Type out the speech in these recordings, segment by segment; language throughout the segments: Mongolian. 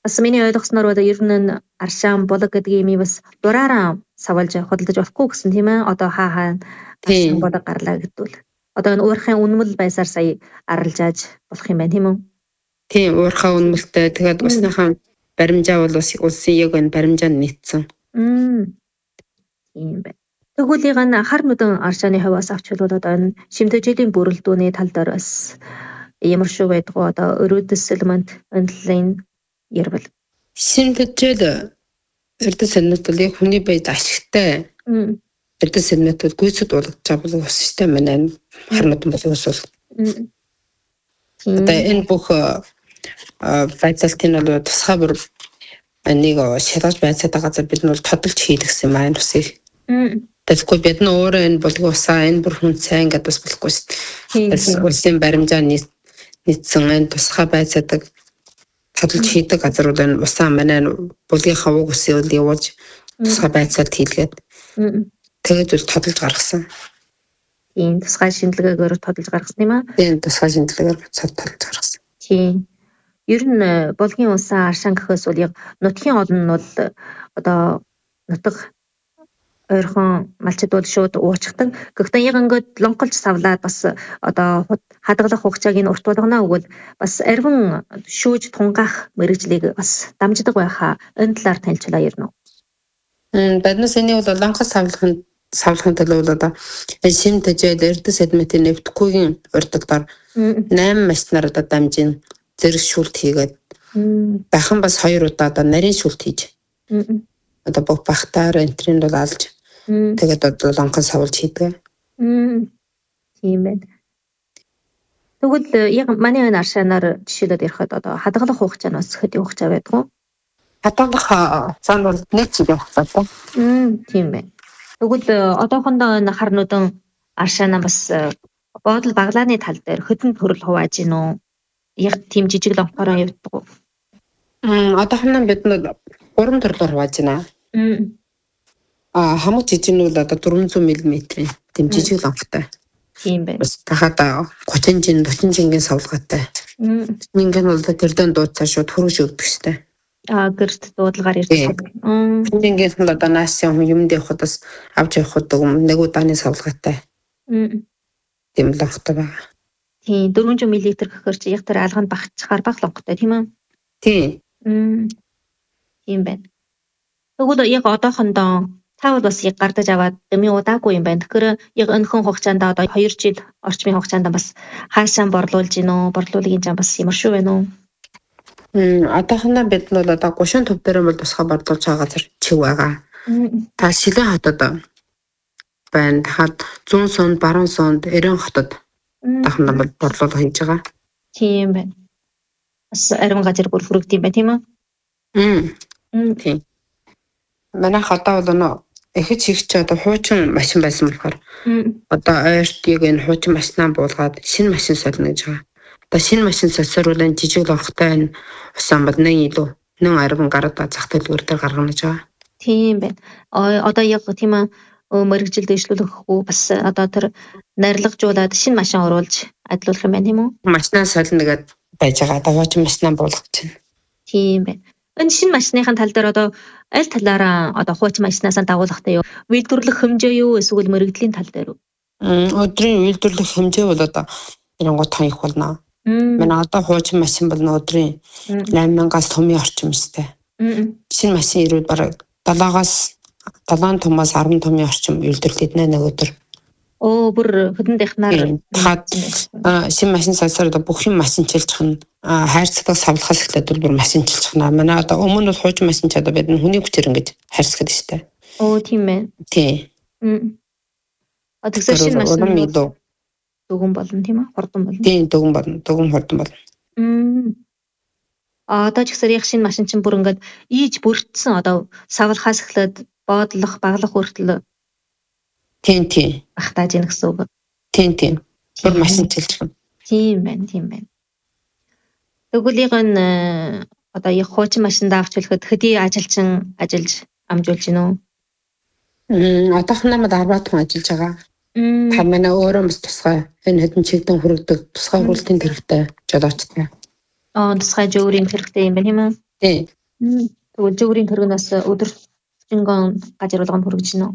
бас миний ойлгосноор одоо ер нь аршаан булаг гэдэг юм бас дураараа савалж худалдаж болохгүй гэсэн тийм ээ. Одоо хаа аршаан булаг гарлаа гэдвэл. Одоо энэ уурхайн үнэмэл байсаар сая арилжааж болох юм байна тийм үү? Тийм, уурхай үнэмэлтэй. Тэгээд усныхаа баримжаа бол бас улсын яг энэ баримжаанд нийцсэн. Тийм байна. Тэгвэл энэ хар нүдэн аршааны хаваас авч хэлбэл одоо энэ шимтгийллийн бүрэлдүүний тал дээр бас ямар шүү байдгүй одоо өрөөдөс элемент онлайн ярил. Шимтгийл эрдэс элемент бол яг хүний биед ашигтай. Эрдэс элементүүд гүйцэд болгож байгаа бас систем байна. Хар нүдэн боловс бол. Одоо энэ бүх байцаалтын бол тусгай бүр нэг шалгаж байцаатай газар бид нь бол тодолж хийлгсэн юм аа энэ усыг. Тэгэхгүй бид нь өөрөө энэ булгийн усаа энэ бүр хүн сайн гэдээ бас болохгүй шүү дээ. Улсын баримжаа нийцсэн энэ тусгай байцаадаг тодолж хийдэг газар бол энэ усаа манай булгийн хавууг усыг явуулж тусгай байцаалт хийлгээд тэгээд бол тодолж гаргасан. Тийм тусгай шинжилгээгээр тодолж гаргасан юм аа. Тийм тусгай шинжилгээгээр тодолж гаргасан. Тийм. Ер нь булгийн усаа аршаан гэхээс бол яг нутгийн олон нь бол одоо нутаг ойрхон малчид бол шууд уучдаг. Гэхдээ яг ингээд лонголж савлаад бас одоо хадгалах хугацааг нь урт болгоно өгвөл бас арвин шүүж тунгаах мэрэгжлийг бас дамждаг байхаа энэ талаар танилцуулаа ярина уу? Биднээс энэ бол лонголж савлахын төлөө одоо шимтгийл эрдэс элементийн нэвтгүйгийн урддаар 8 машинаар одоо дамжин зэрэг шүүлт хийгээд дахин бас 2 удаа одоо нарийн шүүлт хийж одоо бүх бахтаар энтрийн бол алж тэгээд одоо лонхон савлж хийдэг. Тийм байна. Тэгвэл яг манай энэ аршаанаар жишээлээд ярихад одоо хадгалах хугацаа нь бас хэдийн хугацаа байдгүй? Хадгалах цаан бол 1 жил явах гэдэг. Тийм байна. Тэгвэл одоохондоо энэ хар нүдэн аршаанаа бас бодол баглааны тал дээр хэдэн төрөл хувааж гин үү? Яг тийм жижиг лонхороо явдаг уу? Одоохондоо бид нэг 3 төрлөөр хувааж байна. Хамаг жижиг нь бол одоо 400 мм тийм жижиг лонхтой. Тийм байна. Бас тахад 30 жин 40 жингийн савлгаатай. Ингээд бол тэр дан дууцаа шууд хөрөж өгдөг штэ. Гэрт дуудлагаар ирдэг. Жингийн нь одоо наасын юмд явахад бас авч явахад нэг удааны савлгаатай. Тийм лонхтой байна. Тийм 400 мл гэхээр чи яг тэр алганд багчаар баг лонхтой тийм үү? Тийм. Тийм байна. Тэгвэл яг одоохондоо таавал бас яг гардаж аваад дэмий удаагүй юм байна. Тэгэхээр яг өнөхөн хугацаанд одоо 2 жил орчмын хугацаанд бас хаашаа борлуулж гинөө, борлуулгийн зам бас ямар шүү вэ нөө? Одоохондоо бид нь бол одоо 30 төв дээр бол тусгай борлуулж байгаа газар чив байгаа. Та Шилэн хотод байна. Дахад 100 сунд, Баруун сунд, Эрен хотод дахин бол борлуулга хийж байгаа. Тийм байна. Бас арвин газар бүр хүрэгдэв юм байна тийм үү? Тийм. Манай хотоо бол эхэж хийгч одоо хуучин машин байсан болохоор одоо ойрт яг энэ хуучин машинаа буулгаад шинэ машин солино гэж байгаа. Одоо шинэ машин солисоор бол энэ жижиг лонхтой энэ усан бол нэг илүү 10 гаруй зах төлбөр дээр гаргана гэж байгаа. Тийм байна. Одоо яг тийм мэрэгжил дэвшлүүлэхгүй бас одоо тэр нарилгажуулаад шинэ машин оруулж адлуулах юм байна тийм үү? Машинаа солино гэдэг байж байгаа. Одоо хуучин машинаа буулгаж байна. Тийм байна. Энэ шинэ машиныхын тал дээр одоо аль талаараа одоо хуучин машинаас дагуулгатай юу? Үйлдвэрлэх хэмжээ юу эсвэл мэрэгдлийн тал дээр үү? Өдрийн үйлдвэрлэх хэмжээ бол одоо 1.5 их болно. Манай одоо хуучин машин бол өдрийн 8000-аас томьёо орчим өстэй. Шинэ машин ирвэл бараг 7 томоос 10 томьёо орчим үйлдвэрлэдэг нэг өдөр. Бүр хөдөн дахнаар шинэ машин сансаар одоо бүх юм машинчилж хана хайрцагтаа савлахаас эхлээд бүр машинчилж хана. Манай одоо өмнө бол хуучин машин ч одоо бид хүний хүчээр ингэж хайрцагд штэ. Тийм ээ. Тийм. Тэгэхээр шинэ машин дөгөн болно тийм үү? Хурдан болно. Тийм дөгөн болно. Дөгөн хурдан болно. Одоо ч гэсэн яг шинэ машин чинь бүр ингээд ийж бүрдсэн одоо савлахаас эхлээд боодлох, баглах хүртэл Тийм. Багтааж ийн гэсэн үг. Тийм. Бүр машинчилж байна. Тийм байна. Тэгвэл яг энэ одоо яг хуучин машинд авч хэлэхэд хэдий ажилчин ажиллаж амжуулж гинөө? Одоохондоо 10 хүн ажиллаж байгаа. Та манай өөрөө бас тусгай энэ хэдэн чигдэн хүрэгдэг тусгай хуралдын хэрэгтэй жолоочтой. Тусгай жөөрийн хэрэгтэй юм байна тийм үү? Тийм. Тэгвэл жигүүрийн төргнөөс өдөржингон гажруулганд хүргэж гинөө.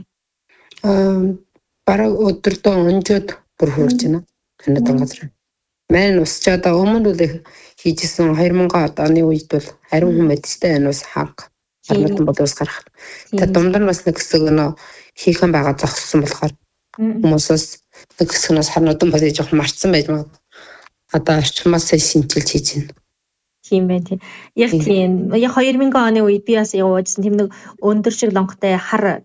Бараг өдөртөө онжоод бүр хүрж байна. Ханаад газар. Маань усч одоо өмнө үл хийжсэн 2000 оны үед бол ариун хүн мэдтэй энэ ус хаг харнууд бодос гарах. Тэ дундаа бас нэг хэсэг нөө хийхэн байгаа зогссон болохоор хүмүүсээс нэг хэсгээс харнууд бодож жоох марцсан байж магадгүй. Одоо орчмоос шинжилж хийж байна. Тийм байна тийм. Яг тийм. Яг 2000 оны үед би бас явуулсан тийм нэг өндөр шиг лонготой хар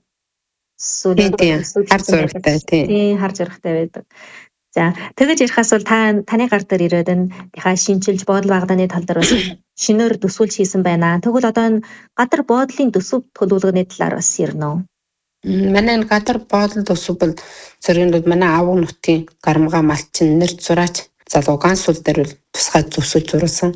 сүүлийн хар зурагтай тийм хар зурагтай байдаг. За тэгэж ярихаас бол таны гар дээр ирээд энэ яхаа шинжилж бодол багдааны тал дээр бас шинээр төсвөлж хийсэн байна. Тэгвэл одоо энэ гадар боодлын төсөв төлөвлөгөөний талаар бас ярина уу? Манай энэ гадар боодлын төсөв бол зэрэгэнд манай авга нутгийн гарамга малчин нэр зураач залуу гансул дээр бол тусгай төсвөлж зурсан.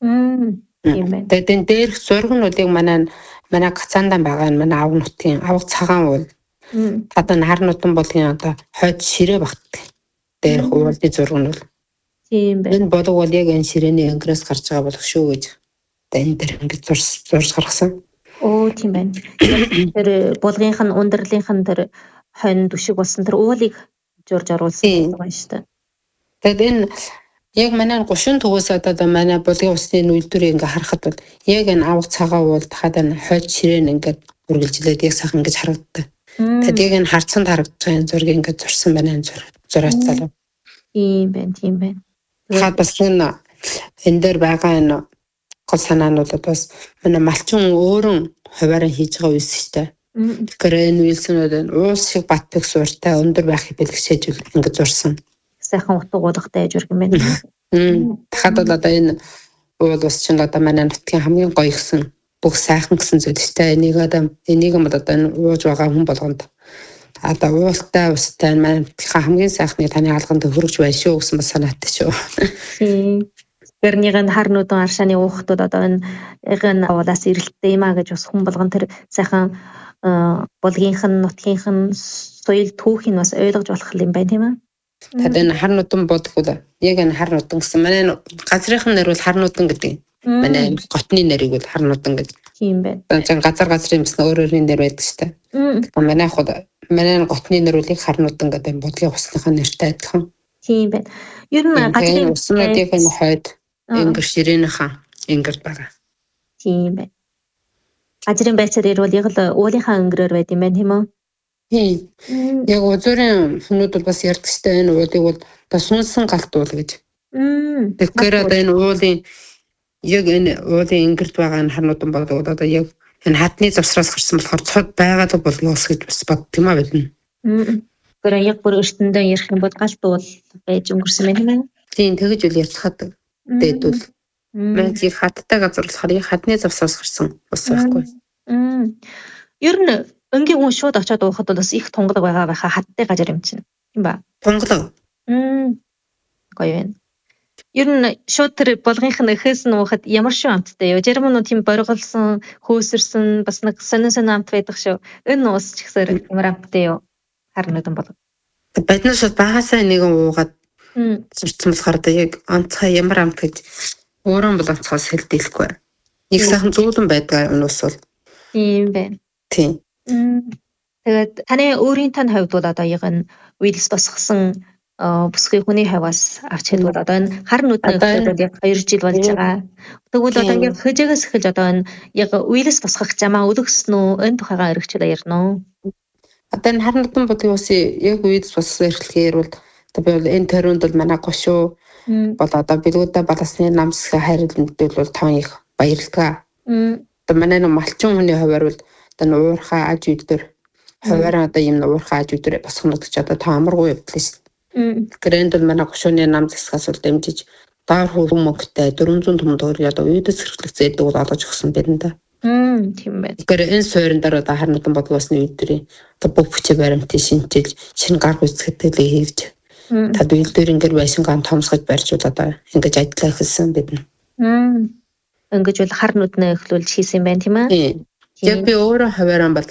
Тийм байна. Тэгээд энэ дээрх зургнуудыг манай гацаандаа байгаа манай авга нутгийн авга цагаан уул одоо хар нутан болгын одоо хойд ширээ багтдаг. Дээрх уулын зураг нь бол тийм байна. Энэ бодог бол яг энэ ширээний ангираас гарч байгаа болох шүү гэж энэ дээр ингэж зурж гаргасан. Оо тийм байна. Тэр болгынх нь ундралынх нь тэр хонь дүшиг болсон тэр уулыг зурж оруулсан байгаа шүү дээ. Тэгээд энэ яг манай 30 төгөөс одоо манай болгын усны үйлдвэрийг ингээ харахад бол яг энэ авга цагаан уул дахиад энэ хойд ширээ нь ингээ үргэлжлээд яг сайхан ингэж харагддаг. Тэгээд яг энэ харцанд харагдаж байгаа энэ зургийг ингээ зурсан байна энэ зураач залуу. Тийм байна. Хаад бас энэ дээр байгаа энэ гол санаануудад бас манай малчин өөрөн хуваараа хийж байгаа үйлс штэ. Тэгэхээр энэ үйлснүүд уус шиг бат пик сууртай өндөр байхыг бэлгшээж ингэ зурсан. Сайхан утга уулгатай зураг юм байна. Дахад бол одоо энэ уул ус чинь одоо манай нутгийн хамгийн гоё гисэн бүх сайхан гэсэн зүйл штэ. Энийг одоо энэ ууж байгаа хүн болгонд одоо уултай устай маань хамгийн сайхны таны алганд хөргөж байна шүү гэсэн бас санаатай шүү. Тэрнийхэн харнуудын аршааны уухтууд одоо энэ уулаас ирэлттэй юм а гэж бас хүн болгон тэр сайхан болгийнх нь нутгийнх нь соёл түүхийг бас ойлгож болох юм байна тийм ээ. Тэгэд энэ харнуудын бодгол яг энэ харнуудын гэсэн манай газрынх нь нэр бол харнуудын гэдэг. Манай готны нэрийг бол харнуудын гэдэг. Тийм байна. Газрын юмс өөрөөрийн нэр байдаг шүү дээ. Манай готны нэрүүдийг харнуудан гэдэг бодлогын усныхаа нэртэй адилхан. Тийм байна. Ер нь газрын уснуудын хойд ингэр ширээнийхэн ингэр байгаа. Тийм байна. Газрын байцаар ирвэл яг л уулынхаа өнгөрөөр байд юм байна тийм үү? Тийм. Яг узуурын хүмүүс бол бас ярьдаг шүү дээ. Энэ уулыг бол одоо сүнсэн галт уул гэж. Тэгэхээр одоо энэ уулын яг энэ уулын ингэрд байгаа харнуудан болоод одоо яг энэ хатны завсраас гарсан болохоор цод байгаад болгоос гэж бас боддог юм а бидэн. Гэр яг бүр өртөндөө ярих юм бол галт уул байж өнгөрсөн байх юм. Тийм тэгэж үл ярьцгаад дээдвэл маань яг хаттай газар болохоор яг хатны завсраас гарсан ус байхгүй. Ер нь өнгийн хүн шууд очиод уухад бол бас их тунгалаг байгаа байхаа хаттай газар юм чинь. Тийм ба? Тунгалаг. Гоё байна. Ер нь шууд тэр болгынх нь эхээс нь уухад ямар шүү амттай юу? Зарим нь тийм борголсон, хөөсөрсөн бас нэг сонин амт байдаг шүү. Энэ ус ч ихсээр ямар амттай юу? Харнуудан болов. Биднээс багасаа нэгэн уугаад зурцсан болохоор яг онцгой ямар амт гэж өөрөө бол онцгоос хэлдэлгүй. Нэг сайхан зүүлэн байдаг энэ ус бол. Тийм байна. Тийм. Тэгээд таны өөрийн тань хувьд бол одоо яг энэ үйлс босгосон бүсгүй хүний хаваас авч хэлбэл одоо энэ хар нүдний өвчтөд яг 2 жил болж байгаа. Тэгвэл одоо ингээд хөжөөгөөс эхэлж одоо энэ яг үйлс босгох замаа өлгсөн үү? Энэ тухайгаа өргөчлөө ярина уу? Одоо энэ хар нүдэн бүдгийн усын яг үйлс босгосон эрхлэхээр бол одоо би бол энэ төрөнд бол манай гошуу бол одоо билгүүдэ баласны намсгай хайрлалт бол тоон их баярлалаа. Одоо манай малчин хүний хуваар бол одоо уурхаа аж үйдэр хуваараа одоо юм уурхаа аж үйдэр босгонод ч одоо таамаргүй явдлаа шүү. Грэнд бол манай гошууны нам засгаас бол дэмжиж доор хүмүүсттэй 400 том төгрөг одоо үйдэс хэрэглэх зээлдэг бол олж өгсөн байна да. Тийм байна. Тэгэхээр энэ суурин дээр одоо харнуудын бодлогосны үйлдвэрийн одоо бүх хүчээр баримтыг шинжилж шинэ гар гүйцэтгэлийг хийж тад үйлдвэрийн гэр байшингаа томсгож барьж одоо ингэж ажиллаа хэлсэн биднэ. Ингэж бол хар нүднээ эхлүүлж хийсэн юм байна тийм ээ. Яг би өөрөө хуваараа бол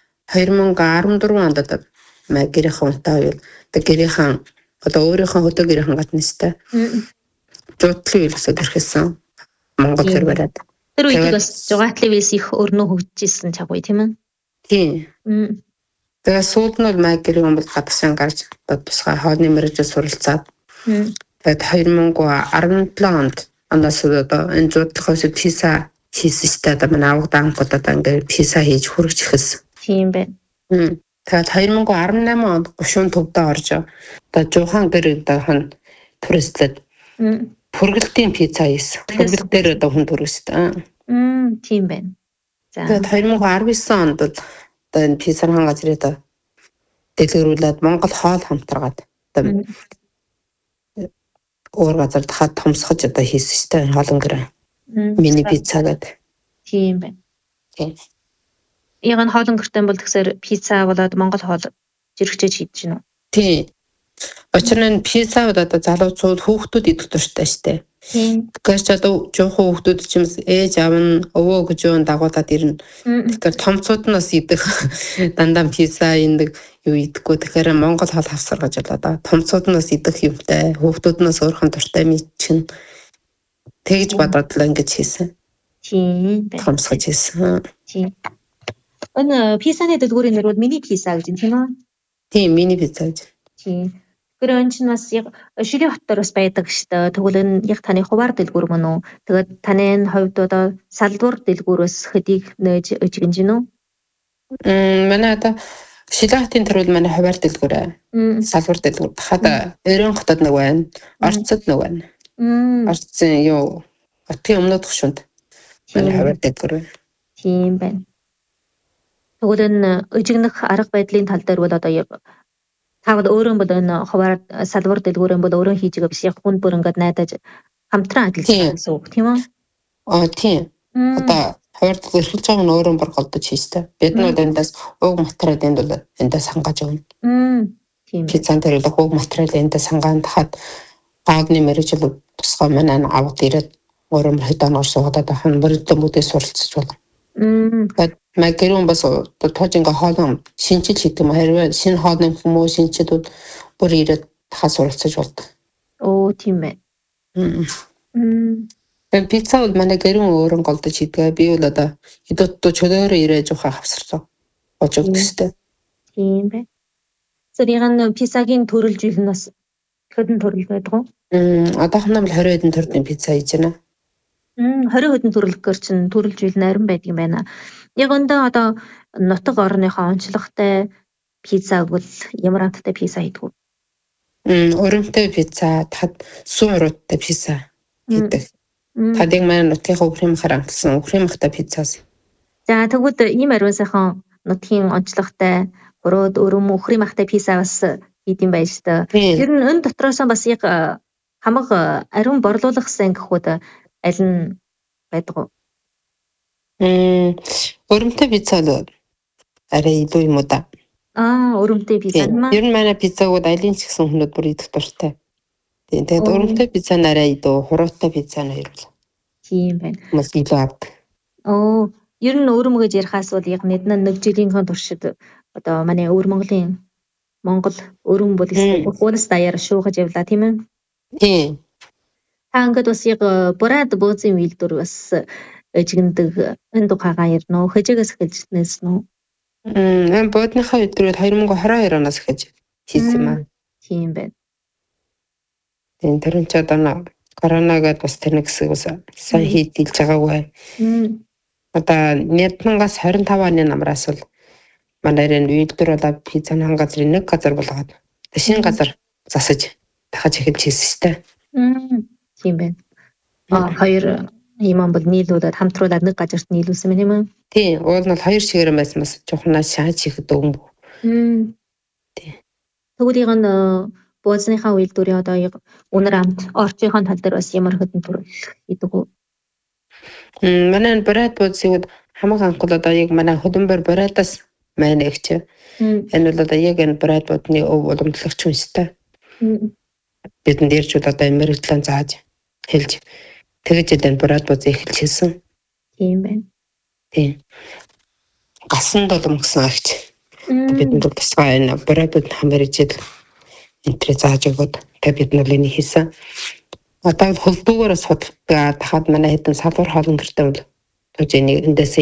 2014 онд одоо гэрийнхэн унтаа уу одоо гэрийнхэн одоо өөрийнхөө хөдөө гэрийнхэн гаднастай. Жуудлын үйлсэд ирэхсэн Монгол хэр бараад. Тэр үед бас жугатлевээс их өрнөө хөгжижсэн чаггүй тийм үү? Тийм. Тэгээ сүүлд нь бол Майкерийн өмбөл гадагшаа гарч тусгай хоолны мэргэжил суралцаад тэгээд 2017 оноос одоо энэ зудлахаас PISA хийсэн ч одоо манай авах даанхууд одоо ингээд PISA хийж хүрэж эхэлсэн. Тийм байна. Тэгээд 2018 онд гушуун төвдөө орж одоо жуухан гэр дахан туристад хүргэлтийн PISA хийсэн. Хүргэлт дээр одоо хүн төрөстэй. Тийм байна. За. Тэгээд 2019 онд одоо энэ PISA газрын дэлгэрүүлээд Монгол хоол хамтаргаад одоо өөр газар дахад томсгож одоо хийсэн шүү дээ хоолн гэр. Мини пицца гэдэг. Тийм байна. Яг нь хоолн гэртэй бол тэгэхээр пицца болоод Монгол хоол зэрэгчээж хийж гинэ үү? Тийм. Учир нь пицца одоо залуучууд хүүхдүүд идэх дуртай шүү дээ. Тэгэхээр ч одоо жоохон хүүхдүүд ч юм ээж аав нь өвөө гэж юу дагуулад ирнэ. Тэгэхээр томцууд нь бас идэх дандаа пицца индэг юу идэхгүй. Тэгэхээр Монгол хоол хавсаргаж болоо. Томцууд нь бас идэх юмтай. Хүүхдүүд нь бас өөрхөн дуртай мэдчин. Тэгж бодоод л ингэж хийсэн. Тийм. Томсгож хийсэн. Тийм. Энэ пиццаны дэлгүүрийн нэр бол мини пицца гэж тийм үү? Тийм, мини пицца гэж. Тийм. Тэгэхээр энэ чинь бас яг Шилийн хотоор бас байдаг шүү дээ. Тэгвэл энэ яг таны хуваар дэлгүүр мөн үү? Тэгээд таны хувьд одоо салдвар дэлгүүрөөс хэдийг нээж өгч гинэ үү? Манай одоо Шилийн хотын төрөл манай хуваар дэлгүүрээ. Салдвар дэлгүүр. Дахад Өрийн хотод нэг байна. Орцод нэг байна. Орцын юу хотын өмнөд гушуунд манай хуваар дэлгүүр. Тийм байна. Тэгвэл энэ өжигнөх арга байдлын тал дээр бол одоо яг тавд өөрөө бол энэ хуваар салбар дэлгүүрэн бол өөрөө хийж байгаа биш яг хүн бүр ингээд найдаж хамтран ажиллаж гэсэн үг тийм үү? Тийм. Одоо хуваар дэлгүүр эхэлж байгаа нь өөрөө бүр голдож хийжтэй. Бид нь бол эндээс уг материал эндээс хангаж өгнө. Тийм. Пиццан дээр л уг материал эндээс хангаан тахад гаадны мэргэжил тусгай манай аваад ирээд өөрөө хөдөөнд суугаад хан мөрөдөө мөдөөс суралцж байна. Тэгээд Майкерийн бас тоож ингээ хоолн шинжил хийдэг юм хэрвээ шинэ хоолны хүмүүс шинжил бүр ирээд тахаа суралцж болдог. Тийм ээ. Тэгээд пицца бол манай гэрэн өөрөө голдож хийдэг. Би бол одоо хэдүүд чөлөөрөө ирээж ухаа хавсарсан. Болж өгдөг өстэй. Тийм ээ. Зэрэг пиццагийн төрөлжил нь бас хэдэн төрөл байдаг уу? Одоохондоо 20 хэдэн төрлийн пицца хийж байна. 20 хэдэн төрөлгөр чинь төрөлжил нарийн байдаг юм байна. Яг өндөө одоо нутаг орныхоо онцлогтой пицца бол ямар амттай пицца хийдэг вэ? Өрөмтэй пицца, тад суу уруудтай пицца хийдэг. Тадыг маань нутгийн өвхрийн махаар амталсан өвхрийн махтай пиццаас. За тэгвэл ийм ариун сайхан нутгийн онцлогтой урууд өрөм өвхрийн махтай пицца бас хийдэм байж та. Ер нь энэ дотроос бас яг хамаг ариун борлуулах сан гэхүүд аль нь байдаг вэ? Өрөмтэй пицца л арай илүү юм уу да. Өрөмтэй пицца юм аа. Ер нь манай пиццагууд алийн ч гэсэн хүмүүс бүр идэх дуртай. Тэгээд өрөмтэй пицца нарай илүү хуруутай пицца нь хоёрлаа. Тийм байна. Хүмүүс илүү авдаг. Ер нь өрөм гэж ярихаас бол яг нэг жилийн туршид одоо манай Монгол өрөм бол уунаас даяар шуугаж явлаа тийм ээ. Тийм. Та ингээд бас яг бурад бөөцийн үйлдвэр бас жигэндэг энэ тухайгаа ярина уу? Хэжээс эхэлж нэсэн үү? Бөөдныхаа үйлдвэрүүд 2022 оноос эхэлж хийсэн юм аа. Тийм байна. Тийм тэрэн ч одоо коронавигийн бас тэр нэг хэсэг сайн хийдэлж байгаагүй. Одоо 2025 оны намраас бол манай үйлдвэр болоод пиццаны газрын нэг газар болгоод шинэ газар засаж дахиж эхэлж хийсэн шүү дээ. Тийм байна. Хоёр юм бол нийлүүлээд хамтруулаад нэг газарт нийлүүлсэн юм аа. Тийм, уул нь хоёр шигээр байсан бас чухнаас шааж хийхэд өгөн. Тийм. Тэгвэл яг бөөцныхаа үйлдвэрийн одоо яг үнэр амт орчийнхоо тал дээр бас ямар хэдэн төрөл хийдэг үү? Манай брат бөөцийг хамаг анхуул одоо яг манай хөдөлмөр братаас маань ихч. Энэ бол одоо яг энэ брат бөөдний уламжлагч хүнстэй. Бидэнд ирж одоо мэрэгчлэн зааж хэлж тэгэж энэ брат бөөц эхэлж хэлсэн. Тийм байна. Тийм. Гасан долом гэсэн агч. Бидэнд тусгай энэ брат бөөд хамэржил энтрэ зааж өгöd тэг бид нар энийг хийсэн. Одоо хөлбөөгөөр судалгаа дахад манай хэдэн салбар хоолн гэртэй бол төжэнийг эндээс